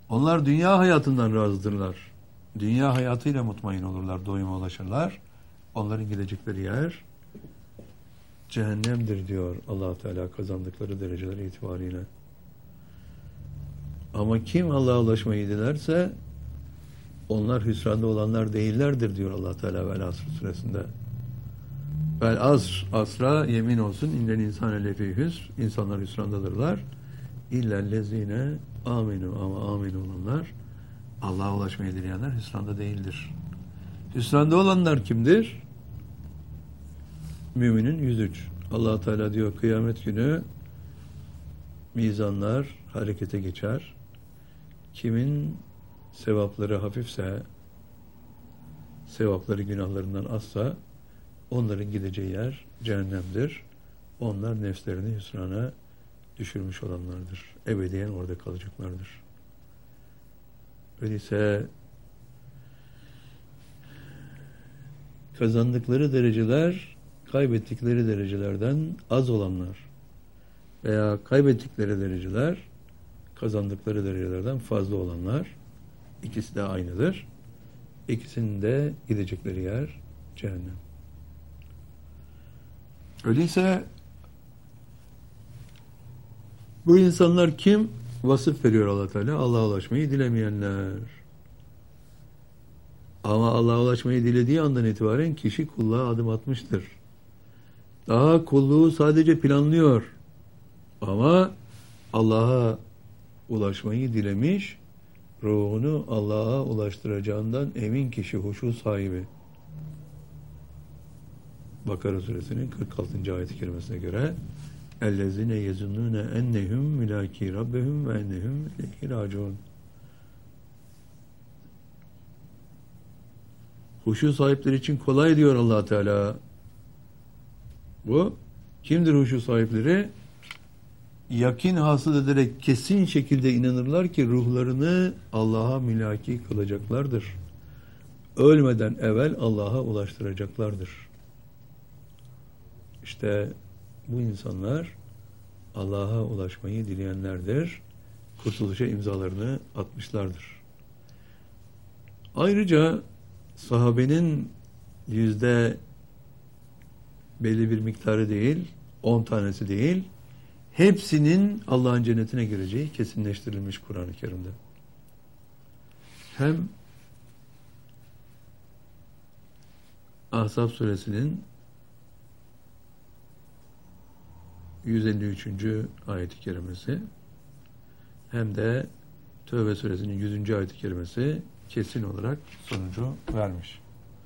Onlar dünya hayatından razıdırlar. Dünya hayatıyla mutmain olurlar, doyuma ulaşırlar. Onların gidecekleri yer cehennemdir diyor Allah Teala kazandıkları dereceler itibariyle. Ama kim Allah'a ulaşmayı dilerse onlar hüsranda olanlar değillerdir diyor Allah Teala Vel Asr suresinde. Vel asr, asra yemin olsun innel insane lefî hüsr, insanlar hüsrandadırlar. İllellezine aminu, ama amin olanlar, Allah'a ulaşmayı dileyenler hüsranda değildir. Hüsranda olanlar kimdir? Müminin 103. Allah Teala diyor kıyamet günü mizanlar harekete geçer. Kimin sevapları hafifse, sevapları günahlarından azsa, onların gideceği yer cehennemdir. Onlar nefslerini hüsrana düşürmüş olanlardır. Ebediyen orada kalacaklardır. Öyleyse kazandıkları dereceler kaybettikleri derecelerden az olanlar veya kaybettikleri dereceler kazandıkları derecelerden fazla olanlar, ikisi de aynıdır. İkisinin de gidecekleri yer cehennem. Öyleyse bu insanlar kim? Vasıf veriyor Allah Teala. Allah'a ulaşmayı dilemeyenler. Ama Allah'a ulaşmayı dilediği andan itibaren kişi kulluğa adım atmıştır. Daha kulluğu sadece planlıyor. Ama Allah'a ulaşmayı dilemiş, ruhunu Allah'a ulaştıracağından emin kişi, huşu sahibi. Bakara suresinin 46. ayet-i kerimesine göre اَلَّذِينَ يَزُنُّونَ اَنَّهُمْ مُلَاكِي رَبِّهُمْ وَاَنَّهُمْ اِلَيْهِ رَاجِعُونَ. Huşu sahipleri için kolay diyor Allah Teala. Bu kimdir huşu sahipleri? Yakin hasıl ederek kesin şekilde inanırlar ki ruhlarını Allah'a mülaki kılacaklardır. Ölmeden evvel Allah'a ulaştıracaklardır. İşte bu insanlar Allah'a ulaşmayı dileyenlerdir. Kurtuluşa imzalarını atmışlardır. Ayrıca sahabenin belli bir miktarı değil, 10 tanesi değil, hepsinin Allah'ın cennetine gireceği kesinleştirilmiş Kur'an-ı Kerim'de. Hem Ahzab suresinin 153. ayet-i kerimesi hem de Tövbe suresinin 100. ayet-i kerimesi kesin olarak sonucu vermiş.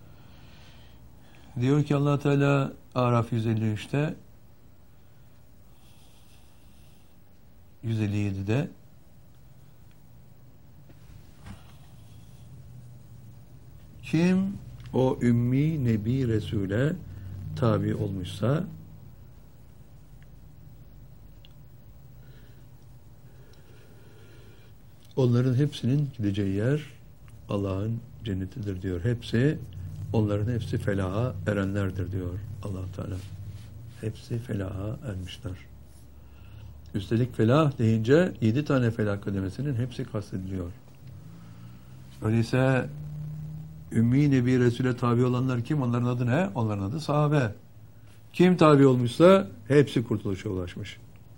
Diyor ki Allah Teala Araf 153'te 157'de kim o ümmi nebi Resul'e tabi olmuşsa onların hepsinin gideceği yer Allah'ın cennetidir diyor. Onların hepsi felaha erenlerdir diyor Allah Teala. Hepsi felaha ermişler. Üstelik felah deyince 7 tane felah kademesinin hepsi kastediliyor. Öyleyse Ümmi Nebi Resul'e tabi olanlar kim? Onların adı ne? Onların adı sahabe. Kim tabi olmuşsa hepsi kurtuluşa ulaşmış.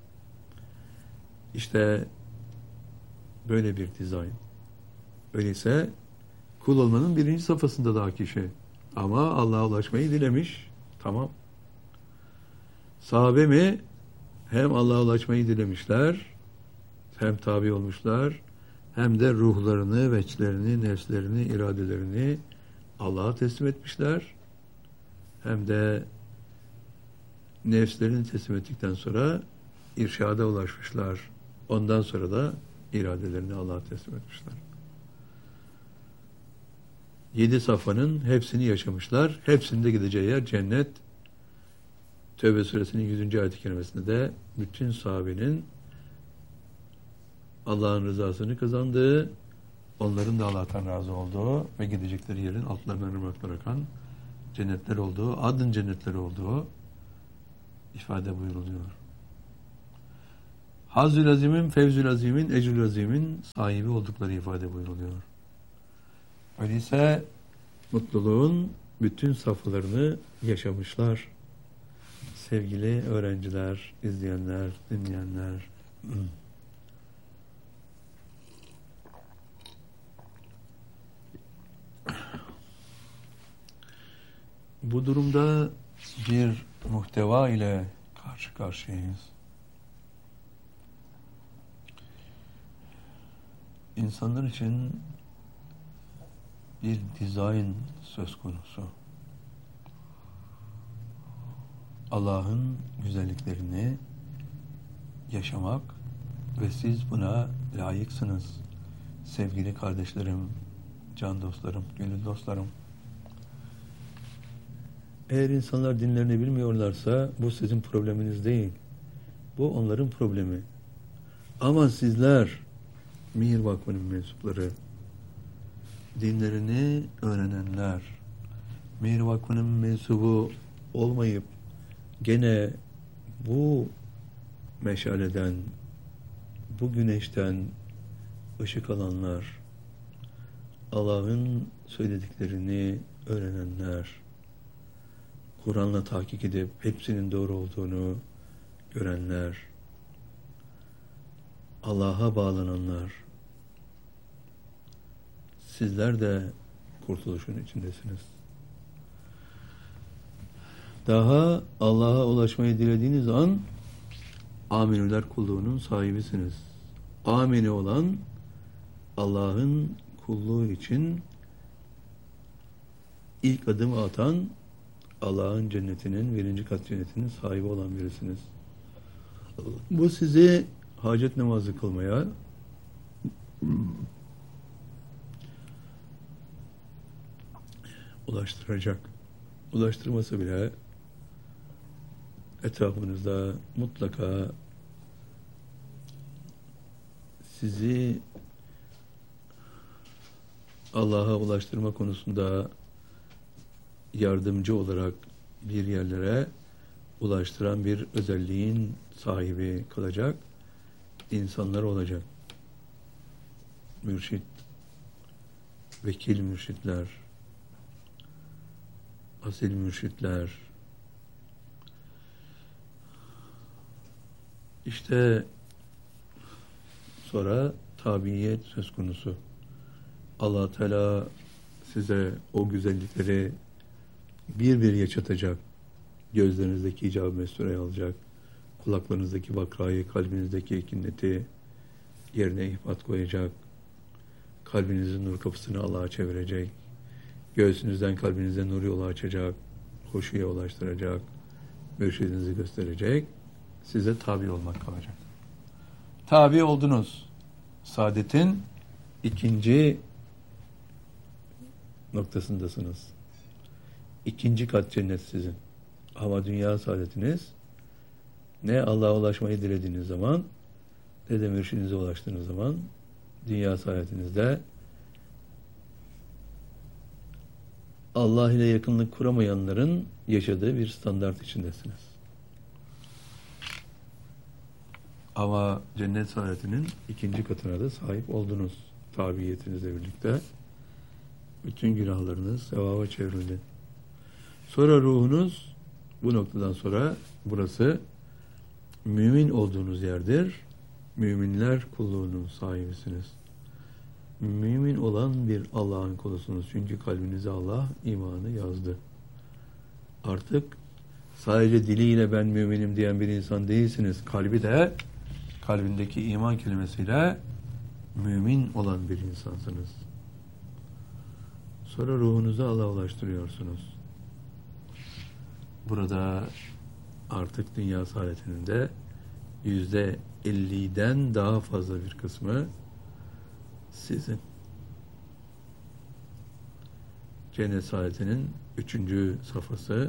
İşte böyle bir dizayn. Öyleyse kul olmanın 1. safhasında daha kişi. Ama Allah'a ulaşmayı dilemiş. Tamam. Sahabe mi? Hem Allah'a ulaşmayı dilemişler, hem tabi olmuşlar, hem de ruhlarını, veçlerini, nefslerini, iradelerini Allah'a teslim etmişler. Hem de nefslerini teslim ettikten sonra irşada ulaşmışlar. Ondan sonra da iradelerini Allah'a teslim etmişler. 7 safhanın hepsini yaşamışlar. Hepsinde gideceği yer cennet. Tövbe suresinin 100. ayet-i kerimesinde de bütün sahabenin Allah'ın rızasını kazandığı, onların da Allah'tan razı olduğu ve gidecekleri yerin altlarından ırmaklar akan cennetler olduğu, adın cennetleri olduğu ifade buyuruluyor. Hazzül azimin, fevzül azimin, ecrül azimin sahibi oldukları ifade buyuruluyor. Öyleyse mutluluğun bütün safhalarını yaşamışlar. Sevgili öğrenciler, izleyenler, dinleyenler. Bu durumda bir muhteva ile karşı karşıyayız. İnsanlar için bir dizayn söz konusu. Allah'ın güzelliklerini yaşamak ve siz buna layıksınız. Sevgili kardeşlerim, can dostlarım, gönül dostlarım. Eğer insanlar dinlerini bilmiyorlarsa bu sizin probleminiz değil. Bu onların problemi. Ama sizler Mihir Vakfı'nın mensupları, dinlerini öğrenenler, Mihir Vakfı'nın mensubu olmayıp gene bu meşaleden, bu güneşten ışık alanlar, Allah'ın söylediklerini öğrenenler, Kur'an'la tahkik edip hepsinin doğru olduğunu görenler, Allah'a bağlananlar, sizler de kurtuluşun içindesiniz. Daha Allah'a ulaşmayı dilediğiniz an Aminüler kulluğunun sahibisiniz. Amini olan Allah'ın kulluğu için ilk adımı atan, Allah'ın cennetinin, 1. kat cennetinin sahibi olan birisiniz. Bu sizi hacet namazı kılmaya, ulaştıracak. Ulaştırması bile etrafınızda mutlaka sizi Allah'a ulaştırma konusunda yardımcı olarak bir yerlere ulaştıran bir özelliğin sahibi kılacak insanlar olacak. Mürşit, vekil mürşitler, asil mürşitler. İşte sonra tabiyet söz konusu. Allah Teala size o güzellikleri bir bir yaşatacak. Gözlerinizdeki icab-ı mesturayı alacak. Kulaklarınızdaki bakrayı, kalbinizdeki ekineti yerine ihbat koyacak. Kalbinizin nur kapısını Allah'a çevirecek. Göğsünüzden kalbinize nur yolu açacak. Hoşuya ulaştıracak. Mürşidinizi gösterecek. Size tabi olmak kalacak. Tabi oldunuz. Saadetin ikinci noktasındasınız. 2. kat cennet sizin. Ama dünya saadetiniz ne Allah'a ulaşmayı dilediğiniz zaman ne de mürşidinize ulaştığınız zaman dünya saadetinizde Allah ile yakınlık kuramayanların yaşadığı bir standart içindesiniz. Ama cennet saadetinin 2. katına da sahip oldunuz. Tabiiyetinizle birlikte bütün günahlarınız sevaba çevrildi. Sonra ruhunuz bu noktadan sonra burası mümin olduğunuz yerdir. Müminler kulluğunun sahibisiniz. Mümin olan bir Allah'ın kulusunuz. Çünkü kalbinize Allah imanı yazdı. Artık sadece diliyle ben müminim diyen bir insan değilsiniz. Kalbi de kalbindeki iman kelimesiyle mümin olan bir insansınız. Sonra ruhunuzu Allah'a ulaştırıyorsunuz. Burada artık dünya saadetinin de %50'den daha fazla bir kısmı sizin. Cennet saadetinin 3. safhası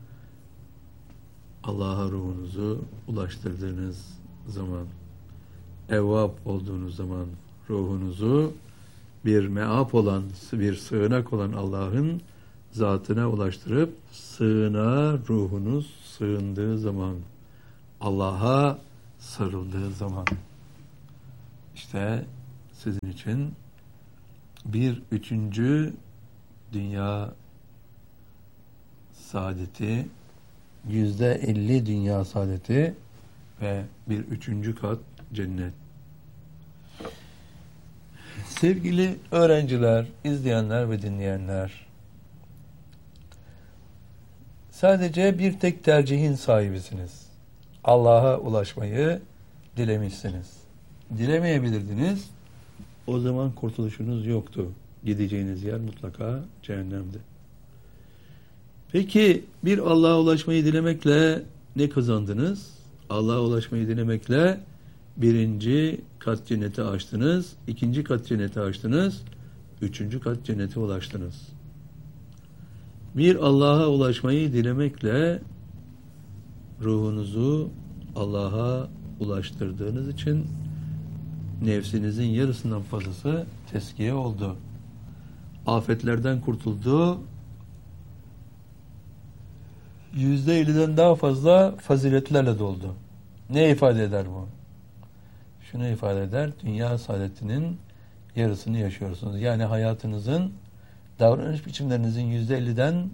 Allah'a ruhunuzu ulaştırdığınız zaman, evvab olduğunuz zaman ruhunuzu bir meap olan, bir sığınak olan Allah'ın zatına ulaştırıp sığınağa ruhunuz sığındığı zaman, Allah'a sarıldığı zaman işte sizin için bir üçüncü dünya saadeti, %50 dünya saadeti ve bir üçüncü kat cennet. Sevgili öğrenciler, izleyenler ve dinleyenler, sadece bir tek tercihin sahibisiniz. Allah'a ulaşmayı dilemişsiniz. Dilemeyebilirdiniz. O zaman kurtuluşunuz yoktu. Gideceğiniz yer mutlaka cehennemdi. Peki bir Allah'a ulaşmayı dilemekle ne kazandınız? Allah'a ulaşmayı dilemekle birinci kat cenneti açtınız, ikinci kat cenneti açtınız, üçüncü kat cennete ulaştınız. Bir Allah'a ulaşmayı dilemekle ruhunuzu Allah'a ulaştırdığınız için nefsinizin yarısından fazlası teskiye oldu. Afetlerden kurtuldu. %50'den daha fazla faziletlerle doldu. Ne ifade eder bu? Şunu ifade eder, dünya saadetinin yarısını yaşıyorsunuz. Yani hayatınızın, davranış biçimlerinizin %50'den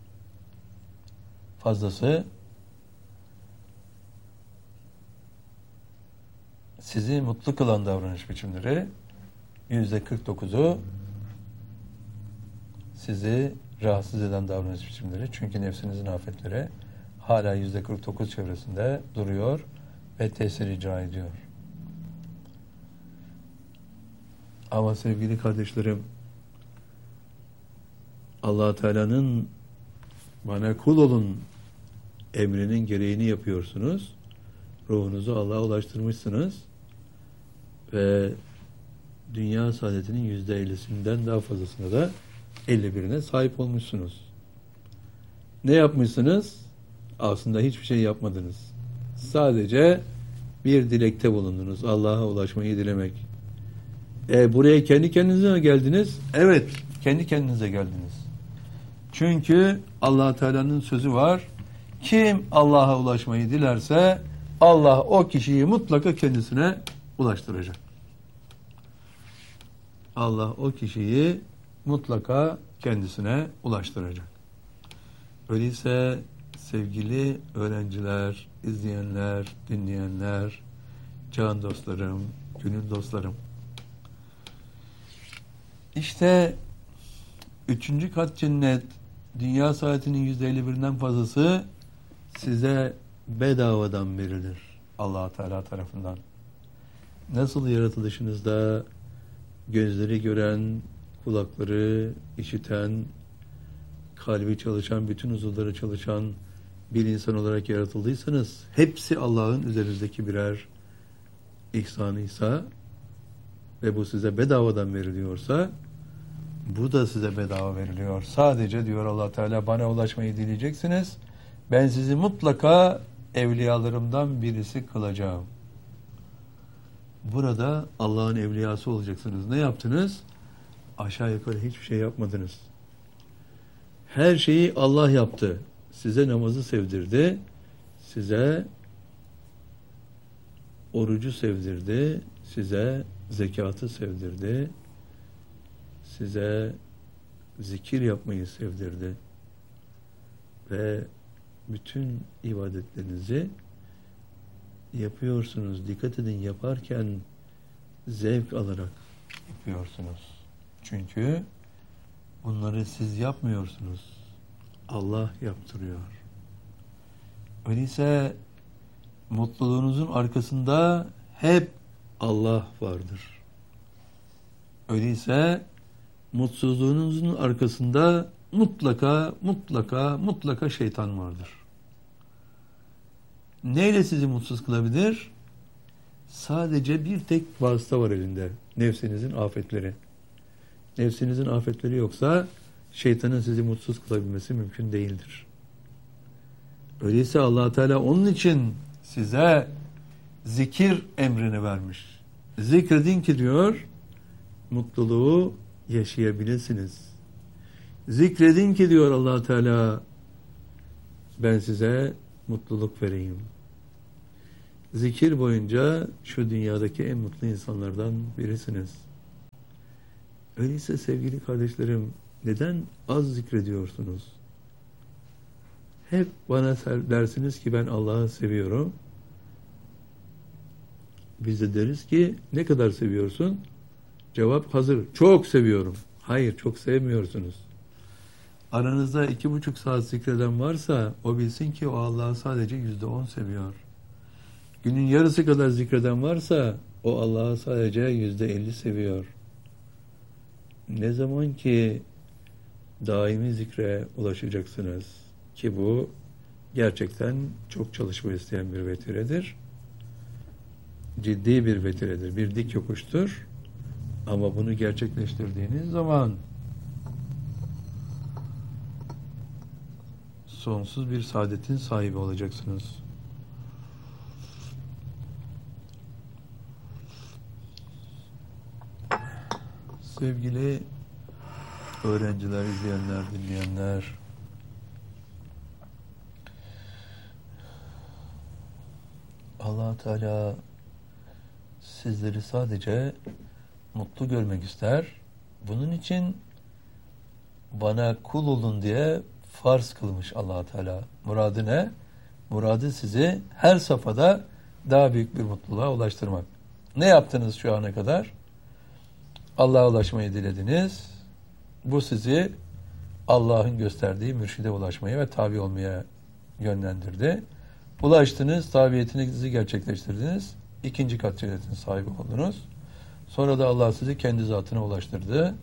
fazlası sizi mutlu kılan davranış biçimleri, %49'u sizi rahatsız eden davranış biçimleri. Çünkü nefsinizin afetleri hala %49 çevresinde duruyor ve tesir icra ediyor. Ama sevgili kardeşlerim, Allah Teala'nın bana kul olun emrinin gereğini yapıyorsunuz. Ruhunuzu Allah'a ulaştırmışsınız ve dünya saadetinin %50'sinden daha fazlasına da 51'ine sahip olmuşsunuz. Ne yapmışsınız? Aslında hiçbir şey yapmadınız. Sadece bir dilekte bulundunuz. Allah'a ulaşmayı dilemek. Buraya kendi kendinize mi geldiniz? Evet, kendi kendinize geldiniz. Çünkü Allah Teala'nın sözü var. Kim Allah'a ulaşmayı dilerse Allah o kişiyi mutlaka kendisine ulaştıracak. Allah o kişiyi mutlaka kendisine ulaştıracak. Öyleyse sevgili öğrenciler, izleyenler, dinleyenler, can dostlarım, gönül dostlarım, İşte üçüncü kat cennet, dünya saadetinin %51'inden fazlası size bedavadan verilir Allah Teala tarafından. Nasıl yaratılışınızda gözleri gören, kulakları işiten, kalbi çalışan, bütün uzuvları çalışan bir insan olarak yaratıldıysanız, hepsi Allah'ın üzerinizdeki birer ihsanıysa ve bu size bedavadan veriliyorsa, bu da size bedava veriliyor. Sadece diyor Allah Teala, bana ulaşmayı dileyeceksiniz. Ben sizi mutlaka evliyalarımdan birisi kılacağım. Burada Allah'ın evliyası olacaksınız. Ne yaptınız? Aşağı yukarı hiçbir şey yapmadınız. Her şeyi Allah yaptı. Size namazı sevdirdi. Size orucu sevdirdi. Size zekatı sevdirdi. Size zikir yapmayı sevdirdi. Ve bütün ibadetlerinizi yapıyorsunuz. Dikkat edin, yaparken zevk alarak yapıyorsunuz. Çünkü bunları siz yapmıyorsunuz. Allah yaptırıyor. Öyleyse mutluluğunuzun arkasında hep Allah vardır. Öyleyse mutsuzluğunuzun arkasında mutlaka şeytan vardır. Neyle sizi mutsuz kılabilir? Sadece bir tek vasıta var elinde. Nefsinizin afetleri. Nefsinizin afetleri yoksa şeytanın sizi mutsuz kılabilmesi mümkün değildir. Öyleyse Allah Teala onun için size zikir emrini vermiş. Zikredin ki diyor, mutluluğu yaşayabilirsiniz. Zikredin ki diyor Allah Teala, ben size mutluluk vereyim. zikir boyunca şu dünyadaki en mutlu insanlardan birisiniz. Öyleyse sevgili kardeşlerim, neden az zikrediyorsunuz? Hep bana dersiniz ki ben Allah'ı seviyorum. Biz de deriz ki ne kadar seviyorsun? Cevap hazır. Çok seviyorum. Hayır, çok sevmiyorsunuz. Aranızda 2,5 saat zikreden varsa o bilsin ki o Allah'ı sadece %10 seviyor. Günün yarısı kadar zikreden varsa o Allah'ı sadece %50 seviyor. Ne zaman ki daimi zikre ulaşacaksınız ki bu gerçekten çok çalışma isteyen bir vetiredir. Ciddi bir vetiredir. Bir dik yokuştur. Ama bunu gerçekleştirdiğiniz zaman sonsuz bir saadetin sahibi olacaksınız. Sevgili öğrenciler, izleyenler, dinleyenler, Allah Teala sizleri sadece mutlu görmek ister. Bunun için bana kul olun diye farz kılmış Allah Teala. Muradı ne? Muradı sizi her safhada daha büyük bir mutluluğa ulaştırmak. Ne yaptınız şu ana kadar? Allah'a ulaşmayı dilediniz. Bu sizi Allah'ın gösterdiği mürşide ulaşmaya ve tabi olmaya yönlendirdi. Ulaştınız, tabiyetinizi gerçekleştirdiniz. 2. kat cennetin sahibi oldunuz. Sonra da Allah sizi kendi zatına ulaştırdı.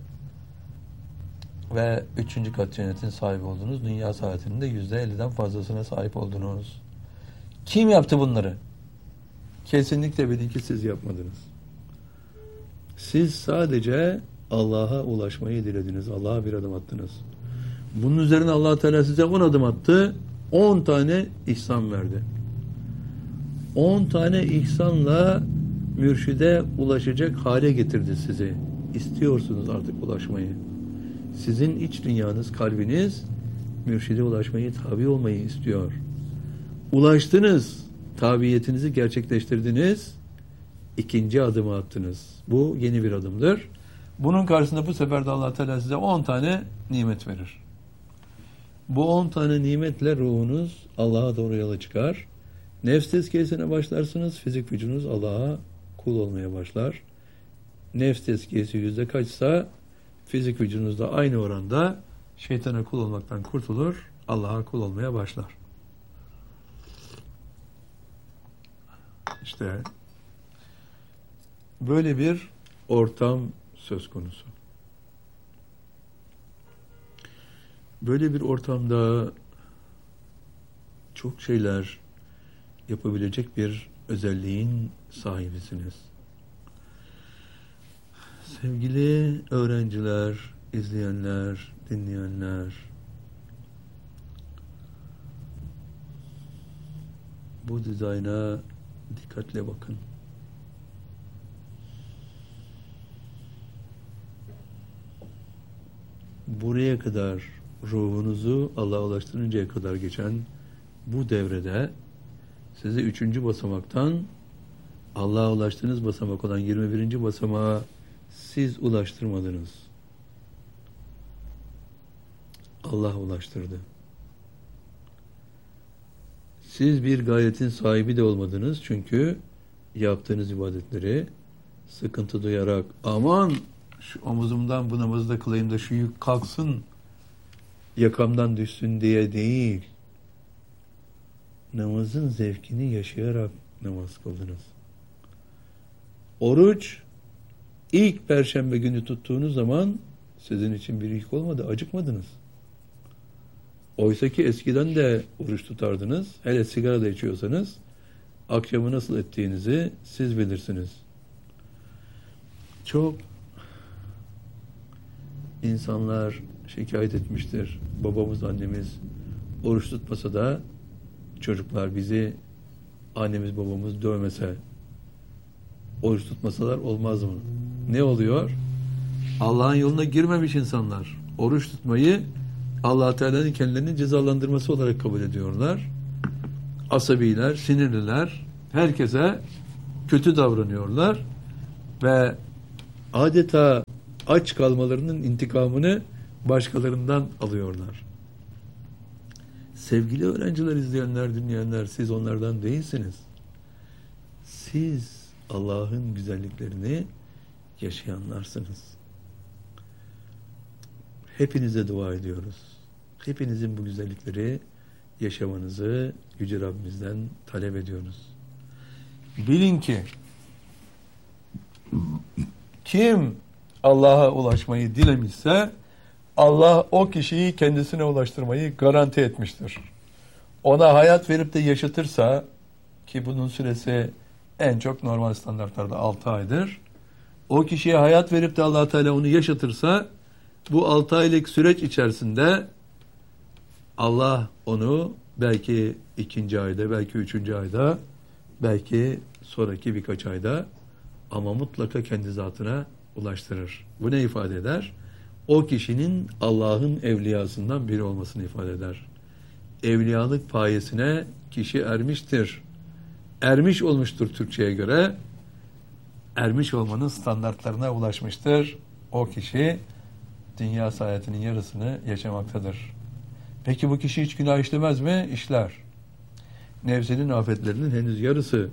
Ve 3. kat cennetin sahibi oldunuz. Dünya saatinin de %50'den fazlasına sahip oldunuz. Kim yaptı bunları? Kesinlikle bilin ki siz yapmadınız. Siz sadece Allah'a ulaşmayı dilediniz. Allah'a bir adım attınız. Bunun üzerine Allah Teala size 10 adım attı. 10 tane ihsan verdi. 10 tane ihsanla mürşide ulaşacak hale getirdi sizi. İstiyorsunuz artık ulaşmayı. Sizin iç dünyanız, kalbiniz mürşide ulaşmayı, tabi olmayı istiyor. Ulaştınız, tabiyetinizi gerçekleştirdiniz, 2. adımı attınız. Bu yeni bir adımdır. Bunun karşısında bu sefer de Allah Teala size 10 tane nimet verir. Bu 10 tane nimetle ruhunuz Allah'a doğru yola çıkar. Nefs tezkiyesine başlarsınız, fizik vücudunuz Allah'a kul olmaya başlar. Nefs tezkiyesi yüzde kaçsa fizik vücudunuzda aynı oranda şeytana kul olmaktan kurtulur, Allah'a kul olmaya başlar. İşte böyle bir ortam söz konusu. Böyle bir ortamda çok şeyler yapabilecek bir özelliğin sahibisiniz. Sevgili öğrenciler, izleyenler, dinleyenler, bu dizayna dikkatle bakın. Buraya kadar ruhunuzu Allah'a ulaştırıncaya kadar geçen bu devrede sizi 3. basamaktan Allah'a ulaştığınız basamak olan 21. basamağa siz ulaştırmadınız. Allah ulaştırdı. Siz bir gayretin sahibi de olmadınız çünkü yaptığınız ibadetleri sıkıntı duyarak aman şu omuzumdan bu namazı da kılayım da şu yük kalksın yakamdan düşsün diye değil, namazın zevkini yaşayarak namaz kıldınız. Oruç ilk Perşembe günü tuttuğunuz zaman sizin için bir yük olmadı, acıkmadınız. Oysa ki eskiden de oruç tutardınız, hele sigara da içiyorsanız akşamı nasıl ettiğinizi siz bilirsiniz. Çok insanlar şikayet etmiştir. Babamız, annemiz oruç tutmasa da çocuklar bizi annemiz, babamız dövmese, oruç tutmasalar olmaz mı? Ne oluyor? Allah'ın yoluna girmemiş insanlar oruç tutmayı Allah Teala'nın kendilerini cezalandırması olarak kabul ediyorlar. Asabiler, sinirliler, Herkese kötü davranıyorlar ve adeta aç kalmalarının intikamını başkalarından alıyorlar. Sevgili öğrenciler, izleyenler, dinleyenler, siz onlardan değilsiniz. Siz Allah'ın güzelliklerini yaşayanlarsınız. Hepinize dua ediyoruz. Hepinizin bu güzellikleri yaşamanızı Yüce Rabbimizden talep ediyoruz. Bilin ki kim Allah'a ulaşmayı dilemişse Allah o kişiyi kendisine ulaştırmayı garanti etmiştir. Ona hayat verip de yaşatırsa, ki bunun süresi en çok normal standartlarda 6 aydır. O kişiye hayat verip de Allah Teala onu yaşatırsa, bu 6 aylık süreç içerisinde Allah onu belki 2. ayda, belki 3. ayda, belki sonraki birkaç ayda, ama mutlaka kendi zatına ulaştırır. Bu ne ifade eder? O kişinin Allah'ın evliyasından biri olmasını ifade eder. Evliyalık payesine kişi ermiştir. Ermiş olmuştur Türkçe'ye göre. Ermiş olmanın standartlarına ulaşmıştır. O kişi dünya saadetinin yarısını yaşamaktadır. Peki bu kişi hiç günah işlemez mi? İşler. Nefsinin afetlerinin henüz yarısı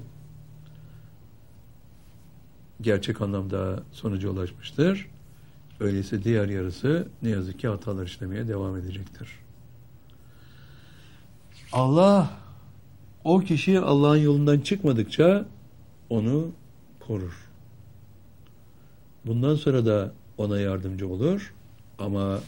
gerçek anlamda sonuca ulaşmıştır. Öyleyse diğer yarısı ne yazık ki hatalar işlemeye devam edecektir. Allah o kişi Allah'ın yolundan çıkmadıkça onu korur. Bundan sonra da ona yardımcı olur ama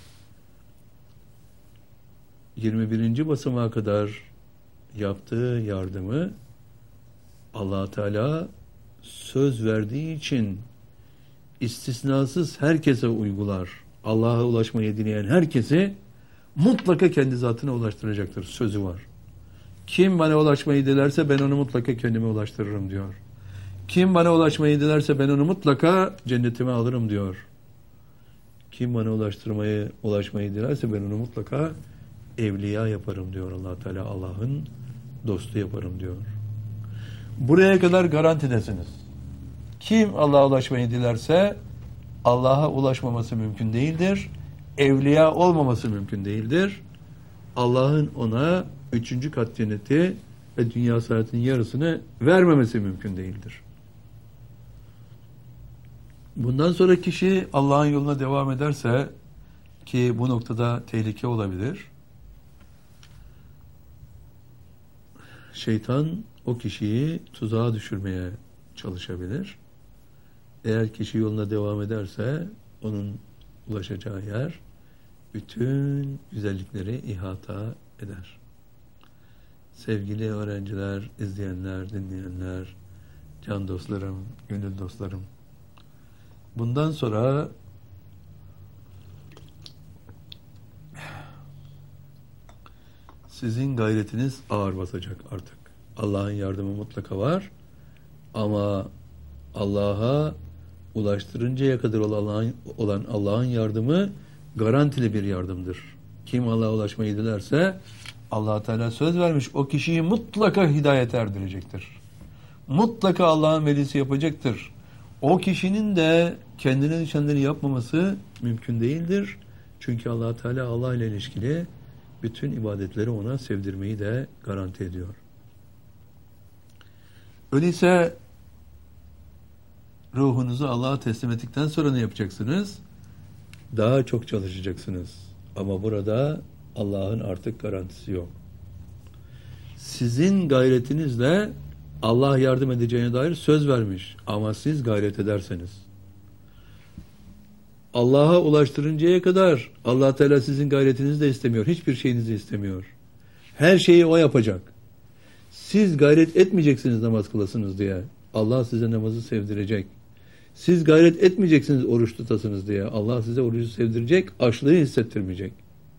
21. basamağa kadar yaptığı yardımı Allah Teala söz verdiği için istisnasız herkese uygular. Allah'a ulaşmayı dileyen herkesi mutlaka kendi zatına ulaştıracaktır. Sözü var. Kim bana ulaşmayı dilerse ben onu mutlaka kendime ulaştırırım diyor. Kim bana ulaşmayı dilerse ben onu mutlaka cennetime alırım diyor. Kim bana ulaşmayı dilerse ben onu mutlaka evliya yaparım diyor Allah Teala. Allah'ın dostu yaparım diyor. Buraya kadar garantidesiniz. Kim Allah'a ulaşmayı dilerse Allah'a ulaşmaması mümkün değildir. Evliya olmaması mümkün değildir. Allah'ın ona 3. kat cenneti ve dünya saadetinin yarısını vermemesi mümkün değildir. Bundan sonra kişi Allah'ın yoluna devam ederse, ki bu noktada tehlike olabilir, şeytan o kişiyi tuzağa düşürmeye çalışabilir. Eğer kişi yoluna devam ederse onun ulaşacağı yer bütün güzellikleri ihata eder. Sevgili öğrenciler, izleyenler, dinleyenler, can dostlarım, gönül dostlarım, bundan sonra sizin gayretiniz ağır basacak artık. Allah'ın yardımı mutlaka var ama Allah'a ulaştırıncaya kadar olan Allah'ın yardımı garantili bir yardımdır. Kim Allah'a ulaşmayı dilerse Allah Teala söz vermiş, o kişiyi mutlaka hidayete erdirecektir. Mutlaka Allah'ın velisi yapacaktır. O kişinin de kendine düşenleri yapmaması mümkün değildir. Çünkü Allah Teala Allah ile ilişkili bütün ibadetleri ona sevdirmeyi de garanti ediyor. Öyleyse ruhunuzu Allah'a teslim ettikten sonra ne yapacaksınız? Daha çok çalışacaksınız. Ama burada Allah'ın artık garantisi yok. Sizin gayretinizle Allah yardım edeceğine dair söz vermiş. Ama siz gayret ederseniz, Allah'a ulaştırıncaya kadar Allah Teala sizin gayretinizi de istemiyor. Hiçbir şeyinizi istemiyor. Her şeyi O yapacak. Siz gayret etmeyeceksiniz namaz kılasınız diye. Allah size namazı sevdirecek. Siz gayret etmeyeceksiniz oruç tutasınız diye. Allah size orucu sevdirecek, açlığı hissettirmeyecek.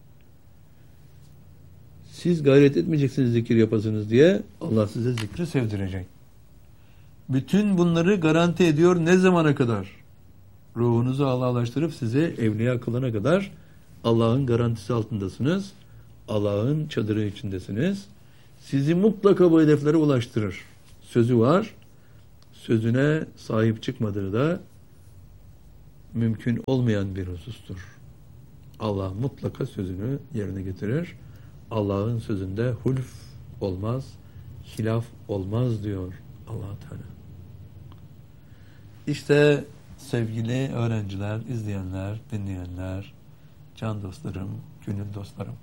Siz gayret etmeyeceksiniz zikir yapasınız diye Allah size zikri sevdirecek. Bütün bunları garanti ediyor ne zamana kadar? Ruhunuzu Allah'laştırıp sizi evliya kılana kadar Allah'ın garantisi altındasınız. Allah'ın çadırı içindesiniz. Sizi mutlaka bu hedeflere ulaştırır. sözü var. Sözüne sahip çıkmadığı da mümkün olmayan bir husustur. Allah mutlaka sözünü yerine getirir. Allah'ın sözünde hulf olmaz, hilaf olmaz diyor Allah Teala. İşte sevgili öğrenciler, izleyenler, dinleyenler, can dostlarım, gönül dostlarım.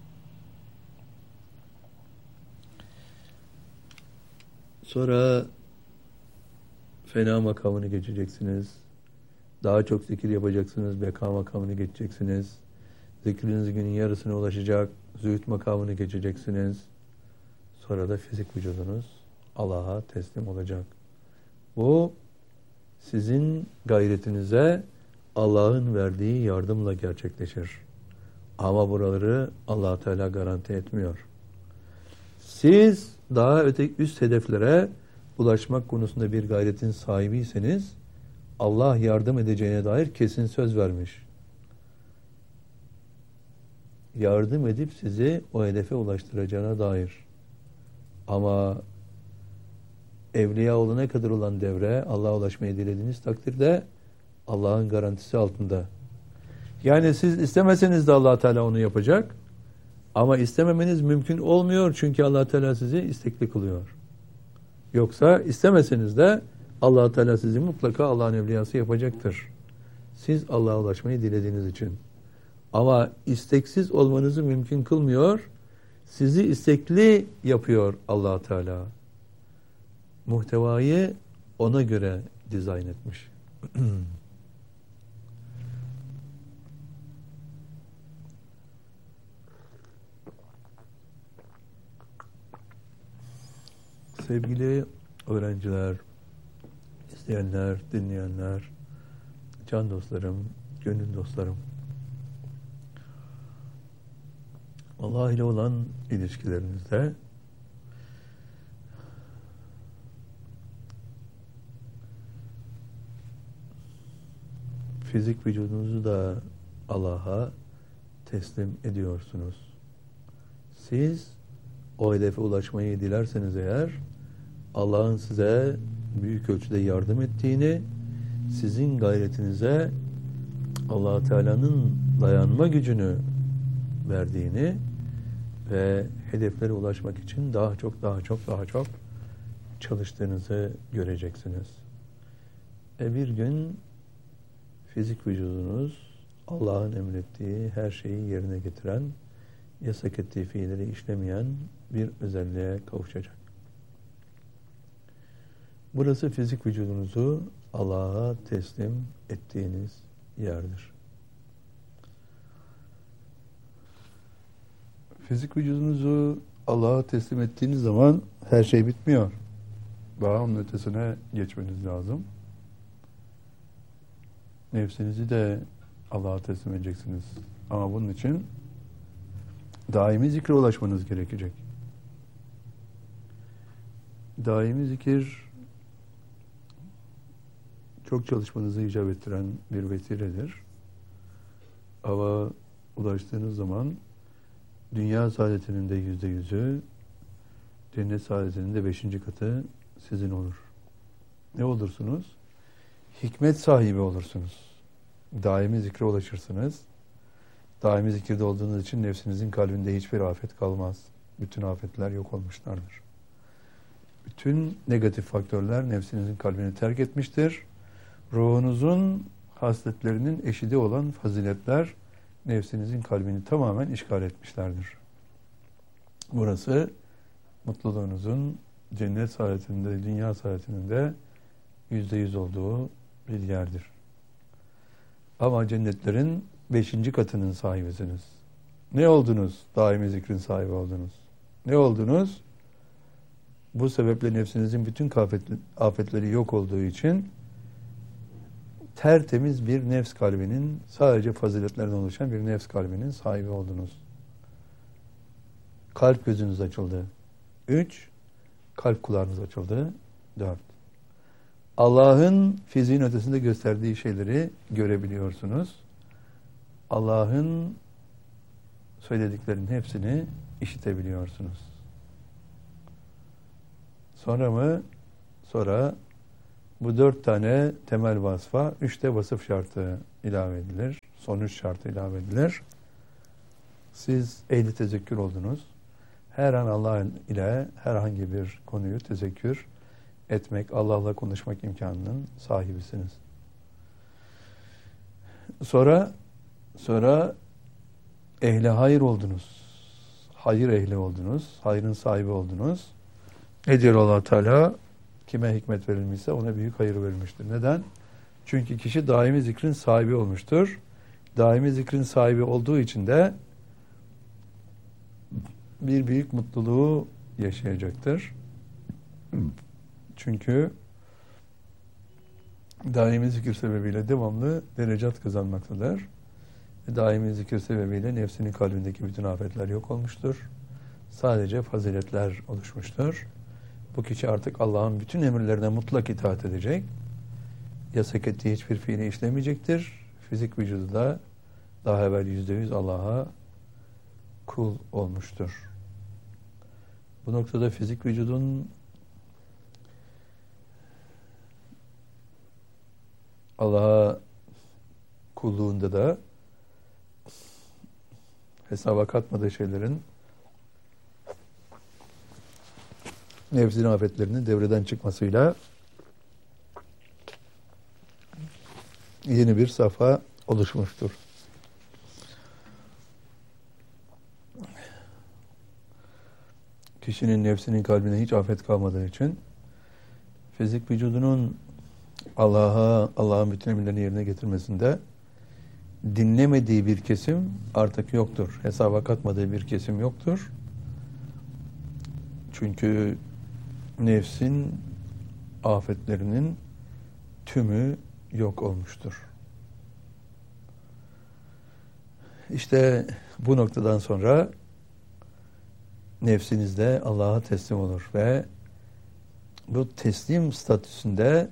Sonra fena makamını geçeceksiniz. Daha çok zikir yapacaksınız. Beka makamını geçeceksiniz. Zikriniz günün yarısına ulaşacak. Zühd makamını geçeceksiniz. Sonra da fizik vücudunuz Allah'a teslim olacak. Bu sizin gayretinize Allah'ın verdiği yardımla gerçekleşir. Ama buraları Allah Teala garanti etmiyor. Siz daha üst hedeflere ulaşmak konusunda bir gayretin sahibiyseniz Allah yardım edeceğine dair kesin söz vermiş. Yardım edip sizi o hedefe ulaştıracağına dair. Ama evliya olana kadar olan devre Allah'a ulaşmayı dilediğiniz takdirde Allah'ın garantisi altında. Yani siz istemeseniz de Allah Teala onu yapacak. Ama istememeniz mümkün olmuyor çünkü Allah Teala sizi istekli kılıyor. Yoksa istemeseniz de Allah Teala sizi mutlaka Allah'ın evliyası yapacaktır. Siz Allah'a ulaşmayı dilediğiniz için. Ama isteksiz olmanızı mümkün kılmıyor. Sizi istekli yapıyor Allah Teala. Muhtevayı ona göre dizayn etmiş. Sevgili öğrenciler, izleyenler, dinleyenler, can dostlarım, gönül dostlarım. Allah ile olan ilişkilerinizde fizik vücudunuzu da Allah'a teslim ediyorsunuz. Siz o hedefe ulaşmayı dilerseniz eğer Allah'ın size büyük ölçüde yardım ettiğini, sizin gayretinize Allah Teala'nın dayanma gücünü verdiğini ve hedeflere ulaşmak için daha çok çalıştığınızı göreceksiniz. Bir gün fizik vücudunuz Allah'ın emrettiği her şeyi yerine getiren, yasak ettiği fiilleri işlemeyen bir özelliğe kavuşacak. Burası fizik vücudunuzu Allah'a teslim ettiğiniz yerdir. Fizik vücudunuzu Allah'a teslim ettiğiniz zaman her şey bitmiyor. Daha onun ötesine geçmeniz lazım. Nefsinizi de Allah'a teslim edeceksiniz. Ama bunun için daimi zikre ulaşmanız gerekecek. Daimi zikir çok çalışmanızı icap ettiren bir vesiledir. Ama ulaştığınız zaman dünya saadetinin de %100'ü, cennet saadetinin de 5. katı sizin olur. Ne olursunuz? Hikmet sahibi olursunuz. Daimi zikre ulaşırsınız. Daimi zikirde olduğunuz için nefsinizin kalbinde hiçbir afet kalmaz. Bütün afetler yok olmuşlardır. Bütün negatif faktörler nefsinizin kalbini terk etmiştir. Ruhunuzun hasletlerinin eşidi olan faziletler nefsinizin kalbini tamamen işgal etmişlerdir. Burası mutluluğunuzun cennet saadetinde, dünya saadetinin de %100 olduğu bir yerdir. Ama cennetlerin 5. katının sahibisiniz. Ne oldunuz? Daimi zikrin sahibi oldunuz. Ne oldunuz? Bu sebeple nefsinizin bütün afetleri yok olduğu için tertemiz bir nefs kalbinin, sadece faziletlerden oluşan bir nefs kalbinin sahibi oldunuz. Kalp gözünüz açıldı. 3, kalp kulağınız açıldı. 4. Allah'ın fiziğin ötesinde gösterdiği şeyleri görebiliyorsunuz. Allah'ın söylediklerinin hepsini işitebiliyorsunuz. Sonra mı? Sonra bu 4 tane temel vasfa 3 de vasıf şartı ilave edilir. Sonuç şartı ilave edilir. Siz ehli tezekkür oldunuz. Her an Allah ile herhangi bir konuyu tezekkür etmek, Allah'la konuşmak imkanının sahibisiniz. Sonra ehli hayır oldunuz. Hayır ehli oldunuz. Hayrın sahibi oldunuz. Ne diyor Allah Teala? Kime hikmet verilmişse ona büyük hayır verilmiştir. Neden? Çünkü kişi daimi zikrin sahibi olmuştur. Daimi zikrin sahibi olduğu için de bir büyük mutluluğu yaşayacaktır. Çünkü daimi zikir sebebiyle devamlı derecat kazanmaktadır. Daimi zikir sebebiyle nefsinin kalbindeki bütün afetler yok olmuştur. Sadece faziletler oluşmuştur. Bu kişi artık Allah'ın bütün emirlerine mutlak itaat edecek. Yasak ettiği hiçbir fiili işlemeyecektir. Fizik vücudu da daha evvel %100 Allah'a kul olmuştur. Bu noktada fizik vücudun Allah'a kulluğunda da hesaba katmadığı şeylerin nefsin afetlerinin devreden çıkmasıyla yeni bir safha oluşmuştur. Kişinin nefsinin kalbine hiç afet kalmadığı için fizik vücudunun Allah'ın bütün emirlerini yerine getirmesinde dinlemediği bir kesim artık yoktur. Hesaba katmadığı bir kesim yoktur. Çünkü nefsin afetlerinin tümü yok olmuştur. İşte bu noktadan sonra nefsiniz de Allah'a teslim olur ve bu teslim statüsünde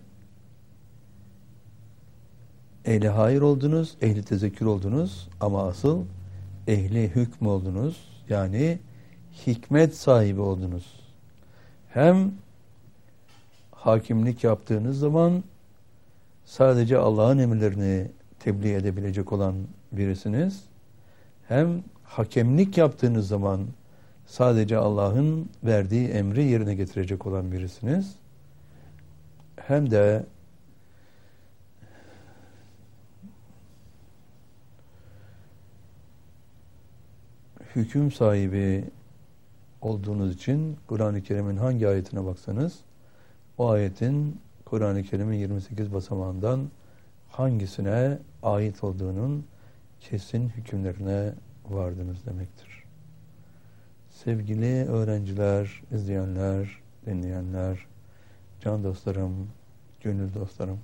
ehli hayır oldunuz, ehli tezekkür oldunuz ama asıl ehli hükm oldunuz. Yani hikmet sahibi oldunuz. Hem hakimlik yaptığınız zaman sadece Allah'ın emirlerini tebliğ edebilecek olan birisiniz. Hem hakemlik yaptığınız zaman sadece Allah'ın verdiği emri yerine getirecek olan birisiniz. Hem de hüküm sahibi olduğunuz için Kur'an-ı Kerim'in hangi ayetine baksanız o ayetin Kur'an-ı Kerim'in 28 basamağından hangisine ait olduğunun kesin hükümlerine vardınız demektir. Sevgili öğrenciler, izleyenler, dinleyenler, can dostlarım, gönül dostlarım,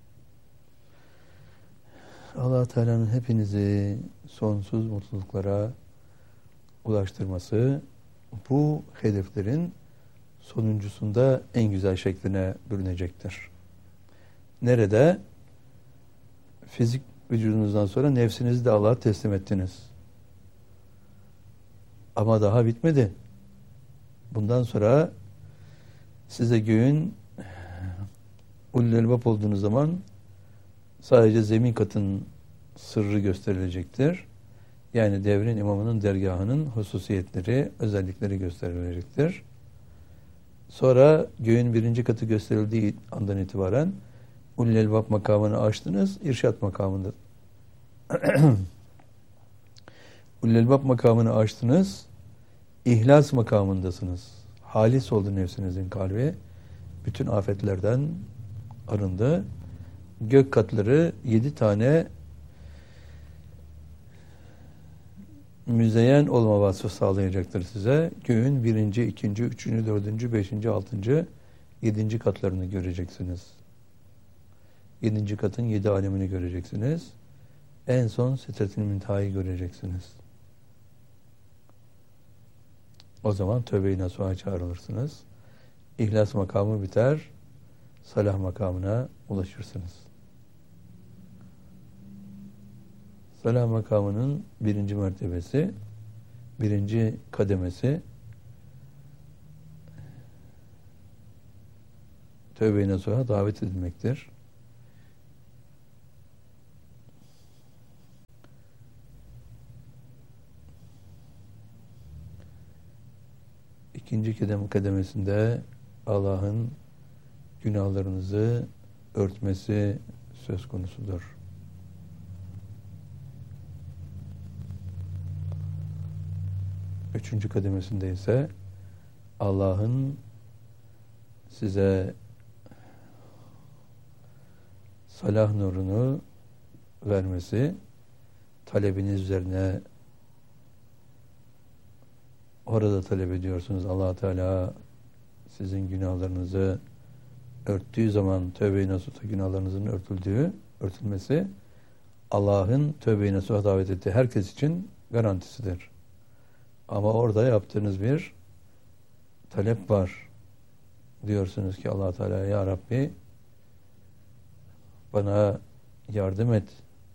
Allah Teala'nın hepinizi sonsuz mutluluklara ulaştırması bu hedeflerin sonuncusunda en güzel şekline bürünecektir. Nerede? Fizik vücudunuzdan sonra nefsinizi de Allah'a teslim ettiniz. Ama daha bitmedi. Bundan sonra size göğün ulul elbab olduğunuz zaman sadece zemin katın sırrı gösterilecektir. Yani devrin imamının dergahının hususiyetleri, özellikleri gösterilecektir. Sonra göğün 1. katı gösterildiği andan itibaren ulul elbab makamını aştınız, irşat makamında. Ulul elbab makamını aştınız, ihlas makamındasınız. Halis oldu nefsinizin kalbi. Bütün afetlerden arındı. Gök katları 7 tane müzeyyen olma vasfı sağlayacaktır size. Göğün 1., 2., 3., 4., 5., 6., 7. katlarını göreceksiniz. 7. katın 7 alemini göreceksiniz. En son Sidret-i Münteha'yı göreceksiniz. O zaman tövbe-i nasuha çağrılırsınız. İhlas makamı biter, salah makamına ulaşırsınız. Salah makamının 1. mertebesi, 1. kademesi tövbe-i nasuha davet edilmektir. İkinci kademesinde Allah'ın günahlarınızı örtmesi söz konusudur. Üçüncü kademesinde ise Allah'ın size salah nurunu vermesi, talebiniz üzerine orada talep ediyorsunuz. Allah Teala sizin günahlarınızı örttüğü zaman tövbe-i nasuha günahlarınızın örtülmesi Allah'ın tövbe-i nasuha davet ettiği herkes için garantisidir. Ama orada yaptığınız bir talep var. Diyorsunuz ki Allah Teala, ya Rabbi bana yardım et.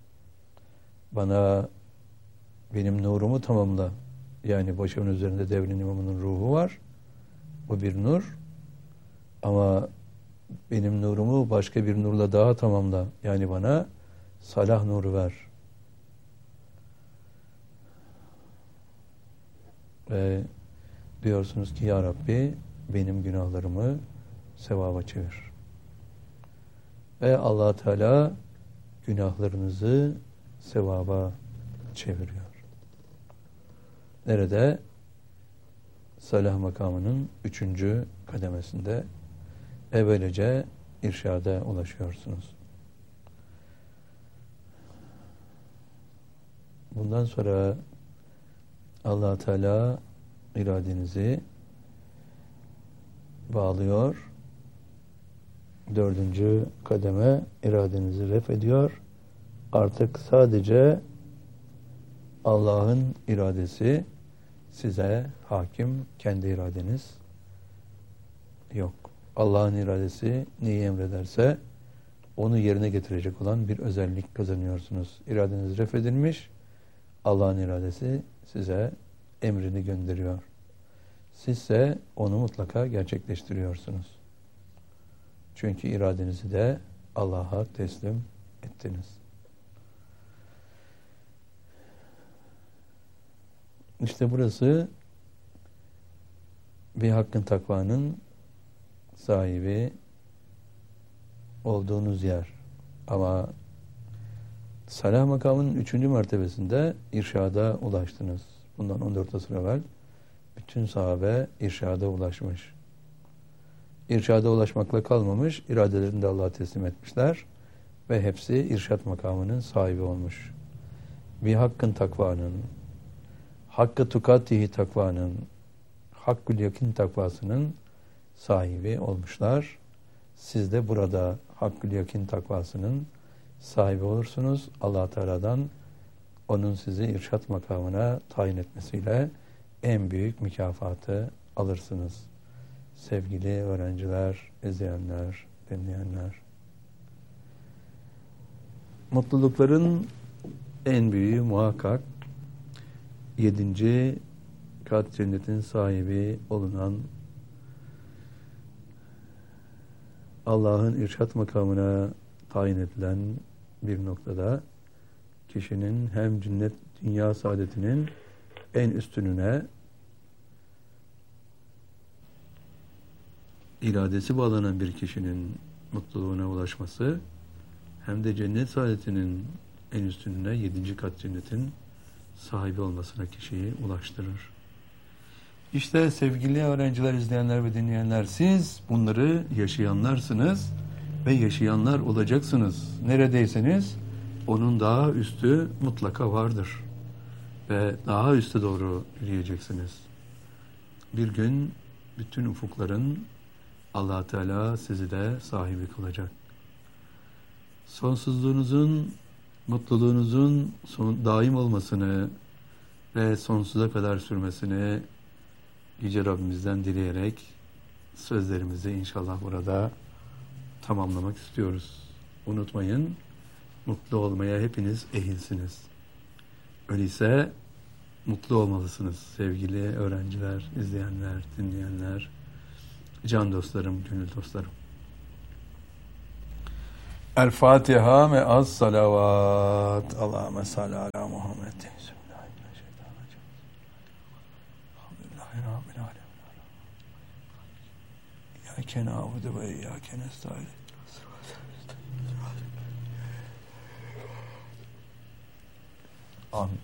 Bana benim nurumu tamamla. Yani başımın üzerinde devrin imamının ruhu var. Bu bir nur. Ama benim nurumu başka bir nurla daha tamamla. Yani bana salah nuru ver. Ve diyorsunuz ki ya Rabbi benim günahlarımı sevaba çevir. Ve Allah Teala günahlarınızı sevaba çeviriyor. Nerede? Salah makamının 3. kademesinde böylece irşada ulaşıyorsunuz. Bundan sonra Allah Teala iradenizi bağlıyor. 4. kademe iradenizi ref ediyor. Artık sadece Allah'ın iradesi size hakim, kendi iradeniz yok. Allah'ın iradesi neyi emrederse onu yerine getirecek olan bir özellik kazanıyorsunuz. İradeniz ref edilmiş, Allah'ın iradesi size emrini gönderiyor. Sizse onu mutlaka gerçekleştiriyorsunuz. Çünkü iradenizi de Allah'a teslim ettiniz. İşte burası bir hakkın takvanın sahibi olduğunuz yer. Ama salah makamının 3. mertebesinde irşada ulaştınız. Bundan 14 asır evvel bütün sahabe irşada ulaşmış. İrşada ulaşmakla kalmamış, iradelerini de Allah'a teslim etmişler ve hepsi irşat makamının sahibi olmuş. Bir hakkın takvanın, hakkı tukatihi takvanın, hakkül yakin takvasının sahibi olmuşlar. Siz de burada hakkül yakin takvasının sahibi olursunuz. Allah Teala'dan onun sizi irşat makamına tayin etmesiyle en büyük mükafatı alırsınız. Sevgili öğrenciler, izleyenler, dinleyenler. Mutlulukların en büyüğü muhakkak 7. kat cennetin sahibi olunan Allah'ın irşat makamına tayin edilen bir noktada kişinin hem cennet dünya saadetinin en üstününe iradesi bağlanan bir kişinin mutluluğuna ulaşması hem de cennet saadetinin en üstününe 7. kat cennetin sahibi olmasına kişiyi ulaştırır. İşte sevgili öğrenciler, izleyenler ve dinleyenler, siz bunları yaşayanlarsınız ve yaşayanlar olacaksınız. Neredeyseniz onun daha üstü mutlaka vardır ve daha üste doğru yürüyeceksiniz. Bir gün bütün ufukların Allah Teala sizi de sahibi kılacak. Sonsuzluğunuzun, mutluluğunuzun daim olmasını ve sonsuza kadar sürmesini Yüce Rabbimizden dileyerek sözlerimizi inşallah burada tamamlamak istiyoruz. Unutmayın, mutlu olmaya hepiniz ehilsiniz. Öyleyse mutlu olmalısınız sevgili öğrenciler, izleyenler, dinleyenler, can dostlarım, gönül dostlarım. El Fatiha ve az salavat. Allahümme salli ala Muhammed. Bismillahirrahmanirrahim. Elhamdülillahi Rabbil alemin. İyyâke na'budu ve iyyâke nestaîn. Amin.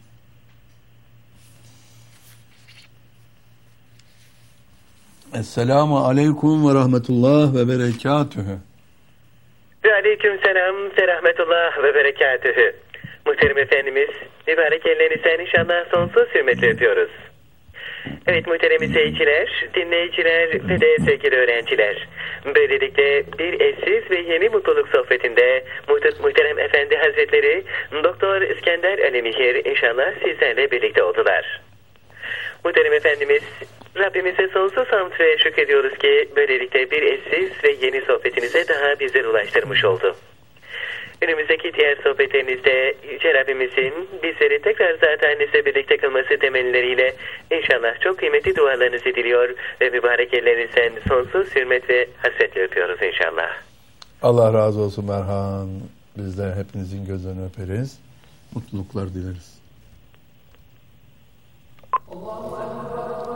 Esselamu aleyküm ve rahmetullah ve berekatühü. Ve aleyküm selam ve rahmetullah ve berekatühü. Muhterem Efendimiz, mübarek ellerinizden inşallah sonsuz hürmetle öpüyoruz. Evet muhterem izleyiciler, dinleyiciler ve de sevgili öğrenciler. Böylelikle bir eşsiz ve yeni mutluluk sohbetinde muhterem Efendi Hazretleri Doktor İskender Ali Mihir inşallah sizlerle birlikte oldular. Muhterem Efendimiz, Rabbimize sonsuz hamd ve şükrediyoruz ki böylelikle bir eşsiz ve yeni sohbetinize daha bizleri ulaştırmış oldu. Önümüzdeki diğer sohbetlerimizde Yüce Rabbimizin bizleri tekrar zatenizle birlikte kılması temelleriyle inşallah çok kıymetli dualarınızı diliyor ve mübarek ellerinizden sonsuz hürmet ve hasretle öpüyoruz inşallah. Allah razı olsun Merhan. Biz de hepinizin gözlerini öperiz. Mutluluklar dileriz. Allahu